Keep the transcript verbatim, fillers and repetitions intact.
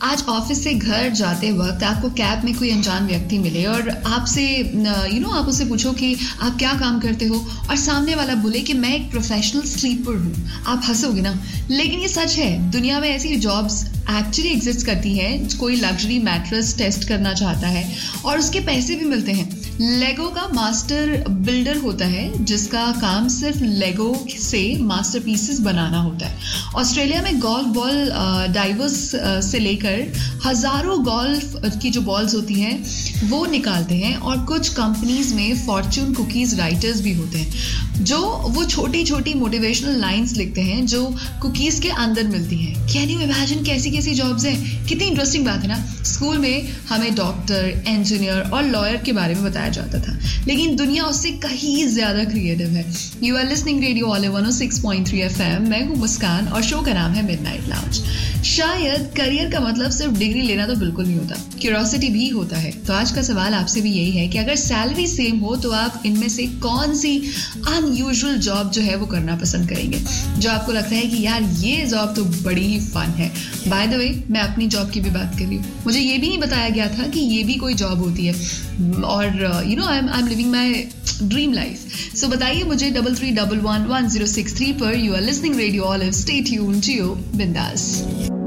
आज ऑफिस से घर जाते वक्त आपको कैब में कोई अनजान व्यक्ति मिले और आपसे यू नो आप उससे पूछो कि आप क्या काम करते हो और सामने वाला बोले कि मैं एक प्रोफेशनल स्लीपर हूँ, आप हंसोगे ना। लेकिन ये सच है, दुनिया में ऐसी जॉब्स एक्चुअली एग्जिस्ट करती हैं। कोई लग्जरी मैट्रेस टेस्ट करना चाहता है और उसके पैसे भी मिलते हैं। लेगो का मास्टर बिल्डर होता है जिसका काम सिर्फ लेगो से मास्टरपीसेस बनाना होता है। ऑस्ट्रेलिया में गोल्फ बॉल डाइवर्स से लेकर हजारों गोल्फ की जो बॉल्स होती हैं वो निकालते हैं। और कुछ कंपनीज में फॉर्च्यून कुकीज राइटर्स भी होते हैं जो वो छोटी छोटी मोटिवेशनल लाइंस लिखते हैं जो कुकीज के अंदर मिलती हैं। कैन यू इमेजिन कैसी कैसी जॉब्स हैं? कितनी इंटरेस्टिंग बात है ना। स्कूल में हमें डॉक्टर, इंजीनियर और लॉयर के बारे में बताया जाता था, लेकिन दुनिया उससे कहीं ज्यादा क्रिएटिव है। You are listening radio olive one O six point three F M. मैं हूँ मुस्कान और शो का नाम है मिडनाइट लाउंज। शायद करियर का मतलब सिर्फ डिग्री लेना तो बिल्कुल नहीं होता, क्यूरियोसिटी भी होता है। तो आज का सवाल आपसे भी यही है कि अगर सैलरी सेम हो तो आप इनमें से कौन सी अनयूजुअल जॉब जो है वो करना पसंद करेंगे, जो आपको लगता है कि यार ये जॉब तो बड़ी ही फन है। बाय द वे, मैं अपनी जॉब की भी बात कर रही हूँ। मुझे ये भी नहीं बताया गया था कि ये भी कोई जॉब होती है और you know I am I am living my dream life. सो बताइए मुझे double three double one one zero six three पर। You are listening radio olive. Stay tuned, जियो बिंदास।